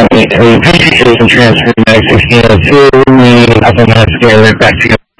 we appreciate you transferring Max 1602 me up on that scale right back together.